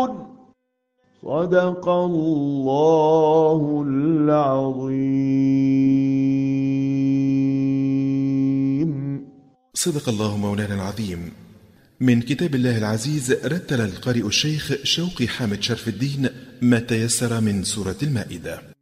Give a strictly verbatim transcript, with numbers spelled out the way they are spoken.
صدق الله العظيم. صدق الله مولانا العظيم. من كتاب الله العزيز رتل القارئ الشيخ شوقي حامد شرف الدين ما تيسر من سورة المائدة.